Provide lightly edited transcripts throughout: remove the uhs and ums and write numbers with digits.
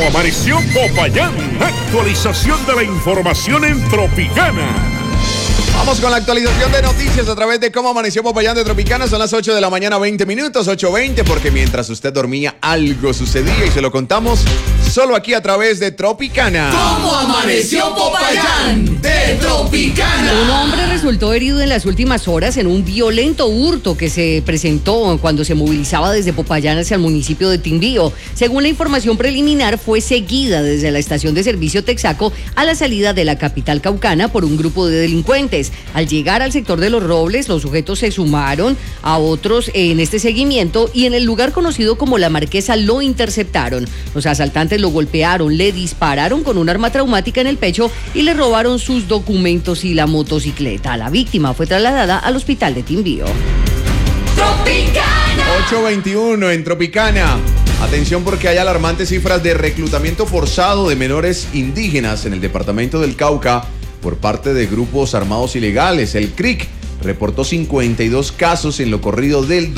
¿Cómo amaneció Popayán? Actualización de la información en Tropicana. Vamos con la actualización de noticias a través de Cómo amaneció Popayán de Tropicana. Son las 8 de la mañana, 20 minutos, 8:20, porque mientras usted dormía algo sucedía y se lo contamos solo aquí a través de Tropicana. ¿Cómo amaneció Popayán de Tropicana? Un hombre resultó herido en las últimas horas en un violento hurto que se presentó cuando se movilizaba desde Popayán hacia el municipio de Timbío. Según la información preliminar, fue seguida desde la estación de servicio Texaco a la salida de la capital caucana por un grupo de delincuentes. Al llegar al sector de Los Robles, los sujetos se sumaron a otros en este seguimiento y en el lugar conocido como La Marquesa lo interceptaron. Los asaltantes lo golpearon, le dispararon con un arma traumática en el pecho y le robaron sus documentos y la motocicleta. La víctima fue trasladada al hospital de Timbío. Tropicana. 8:21 en Tropicana. Atención porque hay alarmantes cifras de reclutamiento forzado de menores indígenas en el departamento del Cauca por parte de grupos armados ilegales. El CRIC reportó 52 casos en lo corrido del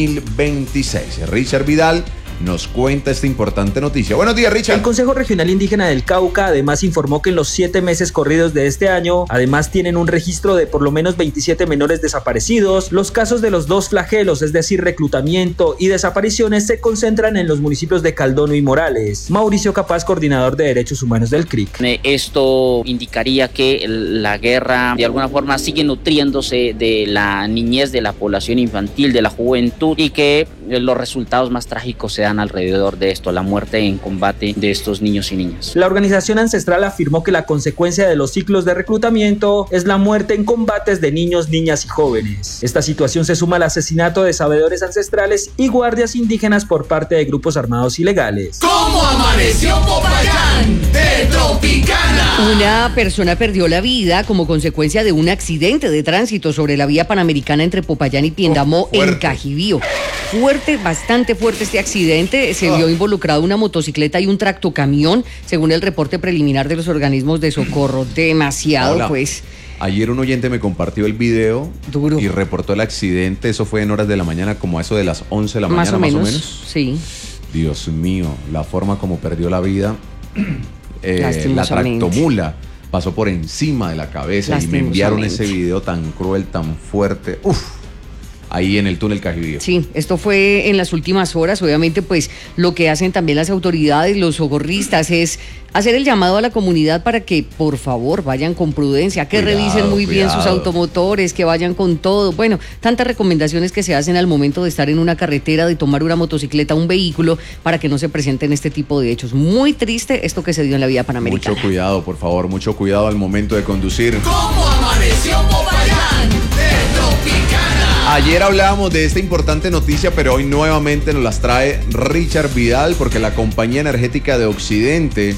2026. Richard Vidal nos cuenta esta importante noticia. Buenos días, Richard. El Consejo Regional Indígena del Cauca además informó que en los 7 meses corridos de este año, además tienen un registro de por lo menos 27 menores desaparecidos. Los casos de los dos flagelos, es decir, reclutamiento y desapariciones, se concentran en los municipios de Caldono y Morales. Mauricio Capaz, coordinador de Derechos Humanos del CRIC. Esto indicaría que la guerra de alguna forma sigue nutriéndose de la niñez, de la población infantil, de la juventud, y que los resultados más trágicos se dan alrededor de esto, la muerte en combate de estos niños y niñas. La organización ancestral afirmó que la consecuencia de los ciclos de reclutamiento es la muerte en combates de niños, niñas y jóvenes. Esta situación se suma al asesinato de sabedores ancestrales y guardias indígenas por parte de grupos armados ilegales. ¿Cómo amaneció Popayán de Tropicana? Una persona perdió la vida como consecuencia de un accidente de tránsito sobre la vía panamericana entre Popayán y Piendamó en Cajibío. Fuerte, bastante fuerte este accidente. Se vio involucrado una motocicleta y un tractocamión, según el reporte preliminar de los organismos de socorro. Demasiado, Hola. pues. Ayer un oyente me compartió el video Duro. y reportó el accidente. Eso fue en horas de la mañana, como a eso de las 11 de la mañana, más o menos. Sí. Dios mío, la forma como perdió la vida. La Lastimosamente. tractomula pasó por encima de la cabeza y me enviaron ese video tan cruel, tan fuerte. Ahí en el túnel Cajibío. Sí, esto fue en las últimas horas. Obviamente, pues lo que hacen también las autoridades, los socorristas, es hacer el llamado a la comunidad para que, por favor, vayan con prudencia, que revisen muy bien sus automotores, que vayan con todo. Bueno, tantas recomendaciones que se hacen al momento de estar en una carretera, de tomar una motocicleta, un vehículo, para que no se presenten este tipo de hechos. Muy triste esto que se dio en la vía panamericana. Mucho cuidado, por favor, mucho cuidado al momento de conducir. ¿Cómo amaneció Popayán de Tropicana? Ayer hablábamos de esta importante noticia, pero hoy nuevamente nos las trae Richard Vidal, porque la Compañía Energética de Occidente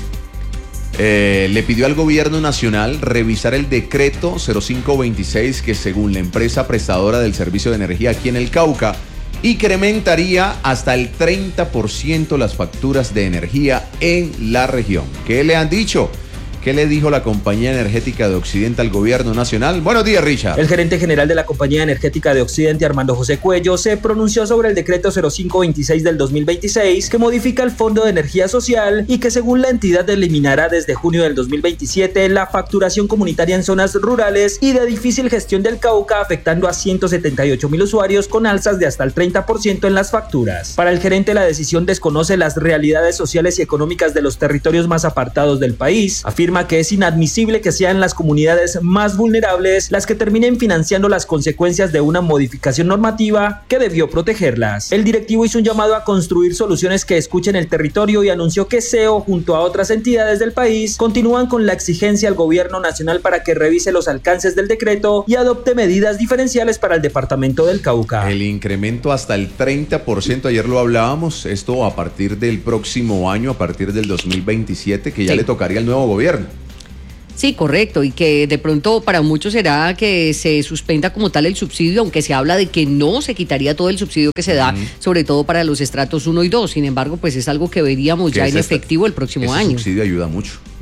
le pidió al gobierno nacional revisar el decreto 0526 que, según la empresa prestadora del servicio de energía aquí en el Cauca, incrementaría hasta el 30% las facturas de energía en la región. ¿Qué le han dicho? ¿Qué le dijo la Compañía Energética de Occidente al gobierno nacional? Buenos días, Richard. El gerente general de la Compañía Energética de Occidente, Armando José Cuello, se pronunció sobre el decreto 0526 del 2026 que modifica el Fondo de Energía Social y que, según la entidad, eliminará desde junio del 2027 la facturación comunitaria en zonas rurales y de difícil gestión del Cauca, afectando a 178,000 usuarios con alzas de hasta el 30% en las facturas. Para el gerente, la decisión desconoce las realidades sociales y económicas de los territorios más apartados del país. Afirma que es inadmisible que sean las comunidades más vulnerables las que terminen financiando las consecuencias de una modificación normativa que debió protegerlas. El directivo hizo un llamado a construir soluciones que escuchen el territorio y anunció que SEO, junto a otras entidades del país, continúan con la exigencia al gobierno nacional para que revise los alcances del decreto y adopte medidas diferenciales para el departamento del Cauca. El incremento hasta el 30%, ayer lo hablábamos, esto a partir del próximo año, a partir del 2027, que ya le tocaría al nuevo gobierno. Sí, correcto, y que de pronto para muchos será que se suspenda como tal el subsidio, aunque se habla de que no se quitaría todo el subsidio que se da, sobre todo para los estratos 1 y 2. Sin embargo, pues es algo que veríamos ya en efectivo el próximo año. El subsidio ayuda mucho.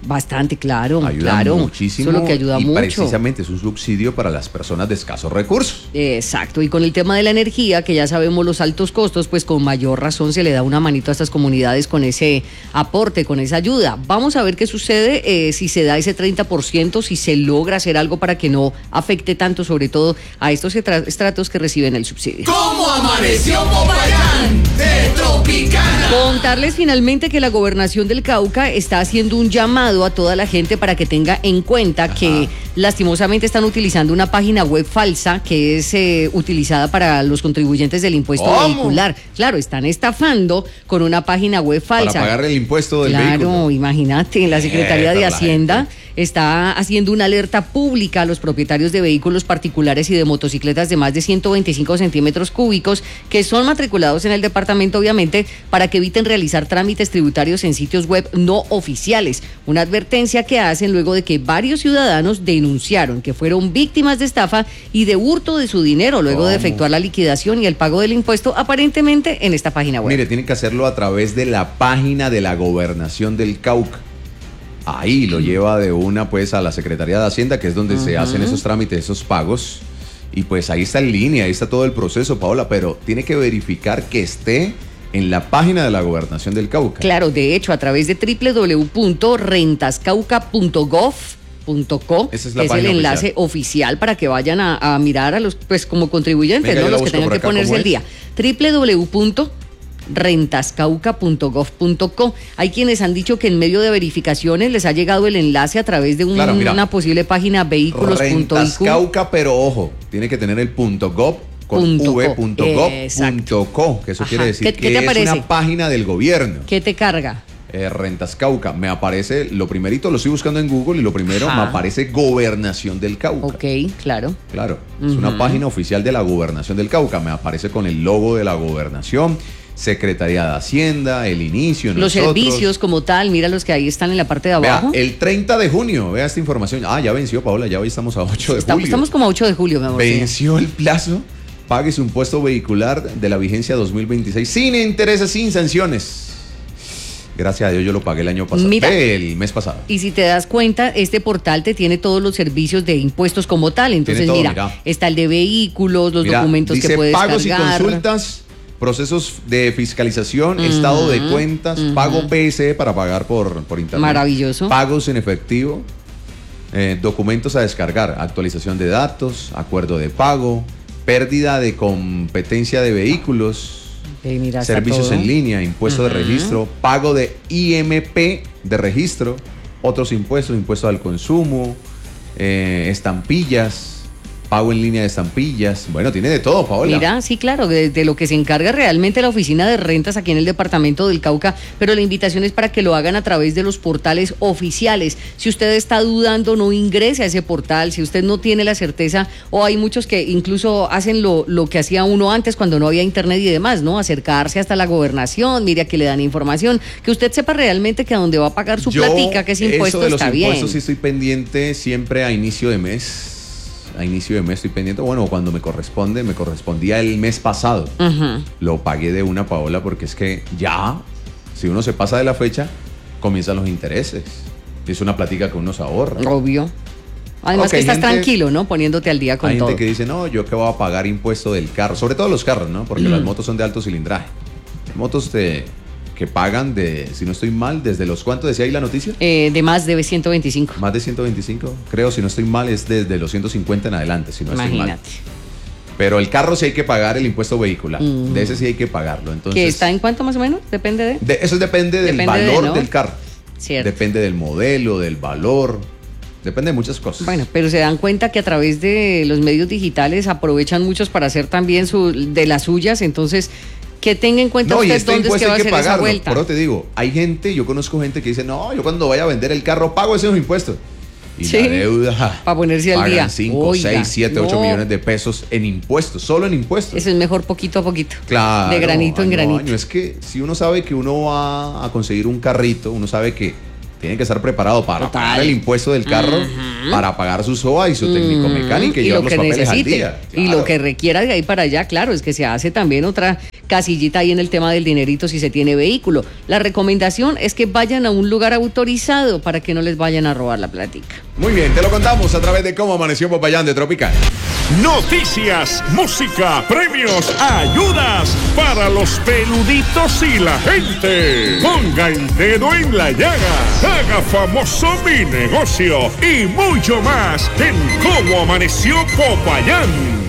Bastante, claro, Ayuda claro. muchísimo. Eso es lo que ayuda y mucho. precisamente es un subsidio para las personas de escasos recursos. Exacto, y con el tema de la energía, que ya sabemos los altos costos, pues con mayor razón se le da una manito a estas comunidades con ese aporte, con esa ayuda. Vamos a ver qué sucede si se da ese 30%, si se logra hacer algo para que no afecte tanto, sobre todo a estos estratos que reciben el subsidio. ¿Cómo amaneció Popayán? De Tropicana. Contarles finalmente que la gobernación del Cauca está haciendo un llamado a toda la gente para que tenga en cuenta que lastimosamente están utilizando una página web falsa que es utilizada para los contribuyentes del impuesto vehicular. Claro, están estafando con una página web falsa. Para pagar el impuesto del vehículo. Claro, imagínate, la Secretaría de la Hacienda gente está haciendo una alerta pública a los propietarios de vehículos particulares y de motocicletas de más de 125 centímetros cúbicos que son matriculados en el departamento, obviamente, para que eviten realizar trámites tributarios en sitios web no oficiales. Una advertencia que hacen luego de que varios ciudadanos denunciaron que fueron víctimas de estafa y de hurto de su dinero luego de efectuar la liquidación y el pago del impuesto aparentemente en esta página web. Mire, tienen que hacerlo a través de la página de la Gobernación del Cauca. Ahí lo lleva de una pues a la Secretaría de Hacienda, que es donde se hacen esos trámites, esos pagos. Y pues ahí está en línea, ahí está todo el proceso, Paola, pero tiene que verificar que esté en la página de la Gobernación del Cauca. Claro, de hecho, a través de www.rentascauca.gov.co, Esa es que la es el página enlace oficial para que vayan a mirar a los, pues como contribuyentes, Venga, ¿no? yo la Los que busco tengan por que acá, ponerse ¿cómo al día. www.rentascauca.gov.co. Hay quienes han dicho que en medio de verificaciones les ha llegado el enlace a través de Claro, mira. una posible página vehículos.iq. Rentascauca, pero ojo, tiene que tener el .gov con Punto co. v.gov.co, que eso Ajá. quiere decir ¿Qué que te es aparece? una página del gobierno. ¿Qué te carga? Rentascauca, me aparece, lo primerito lo estoy buscando en Google y lo primero Ajá. me aparece Gobernación del Cauca. Ok, claro. Claro, es una página oficial de la Gobernación del Cauca, me aparece con el logo de la gobernación, Secretaría de Hacienda, el inicio, Los nosotros. servicios como tal, mira los que ahí están en la parte de Vea, abajo. el 30 de junio, vea esta información. Ah, ya venció, Paola, ya hoy estamos a 8 de julio. Estamos como a 8 de julio, mi amor. Venció el plazo, pague su impuesto vehicular de la vigencia 2026 sin intereses, sin sanciones. Gracias a Dios yo lo pagué el año pasado, Mira. el mes pasado. Y si te das cuenta, este portal te tiene todos los servicios de impuestos como tal. Entonces, Tiene todo, mira, mira. está el de vehículos, los Mira, documentos dice que puedes pagos cargar. y consultas, procesos de fiscalización, estado de cuentas, pago PSE para pagar por internet. Maravilloso. Pagos en efectivo, documentos a descargar, actualización de datos, acuerdo de pago, pérdida de competencia de vehículos, Mira, está servicios todo. en línea, impuesto de registro, pago de IMP de registro, otros impuestos, impuesto al consumo, estampillas, pago en línea de estampillas. Bueno, tiene de todo, Paola. Mira, sí, claro, de lo que se encarga realmente la oficina de rentas aquí en el departamento del Cauca, pero la invitación es para que lo hagan a través de los portales oficiales. Si usted está dudando, no ingrese a ese portal. Si usted no tiene la certeza, o hay muchos que incluso hacen lo que hacía uno antes cuando no había internet y demás, ¿no? Acercarse hasta la gobernación, mire, que le dan información, que usted sepa realmente que a donde va a pagar su platica, que es impuesto, eso de los está impuestos bien. sí estoy pendiente siempre a inicio de mes. A inicio de mes estoy pendiente. Bueno, cuando me correspondía el mes pasado. Ujú. Lo pagué de una, Paola, porque es que ya, si uno se pasa de la fecha, comienzan los intereses. Es una plática que uno se ahorra. Obvio. Además Ok, que estás gente- tranquilo, ¿no? Poniéndote al día con Hay todo. gente que dice, no, yo que voy a pagar impuesto del carro. Sobre todo los carros, ¿no? Porque las motos son de alto cilindraje. Motos que pagan de, si no estoy mal, desde los, ¿cuánto decía ahí la noticia? De más de 125. Más de 125, creo, si no estoy mal, es desde los 150 en adelante, si no estoy mal. Imagínate. Pero el carro sí hay que pagar el impuesto vehicular. De ese sí hay que pagarlo. Entonces, ¿Que está en cuánto más o menos? Depende de... eso depende del Depende de, valor ¿no? del carro. Cierto. Depende del modelo, del valor. Depende de muchas cosas. Bueno, pero se dan cuenta que a través de los medios digitales aprovechan muchos para hacer también de las suyas, entonces que tenga en cuenta no, y usted este dónde es que impuesto va a hay que hacer esa pagarlo. vuelta. Por eso te digo, hay gente, yo conozco gente que dice, no, yo cuando vaya a vender el carro pago esos impuestos. Y Sí, la deuda. pa' ponerse al día. Pagan 5, Oiga, 6, 7, 8 no. millones de pesos en impuestos, solo en impuestos. Eso es mejor poquito a poquito. Claro. De granito en año a granito. año. Es que si uno sabe que uno va a conseguir un carrito, uno sabe que tiene que estar preparado para Total. pagar el impuesto del carro, para pagar su SOA y su técnico mecánico y Y llevar lo los que papeles necesite. al día. Y Claro. lo que requiera de ahí para allá, claro, es que se hace también otra casillita ahí en el tema del dinerito si se tiene vehículo. La recomendación es que vayan a un lugar autorizado para que no les vayan a robar la plática. Muy bien, te lo contamos a través de Cómo Amaneció Popayán de Tropicana. Noticias, música, premios, ayudas para los peluditos y la gente. Ponga el dedo en la llaga, haga famoso mi negocio y mucho más en Cómo Amaneció Popayán.